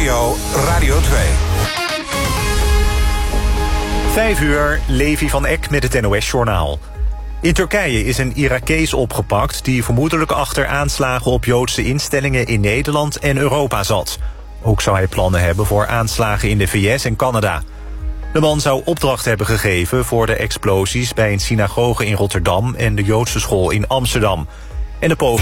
NPO Radio 2. 5 uur, Levi van Eck met het NOS-journaal. In Turkije is een Irakees opgepakt die vermoedelijk achter aanslagen op Joodse instellingen in Nederland en Europa zat. Ook zou hij plannen hebben voor aanslagen in de VS en Canada. De man zou opdracht hebben gegeven voor de explosies bij een synagoge in Rotterdam en de Joodse school in Amsterdam. En de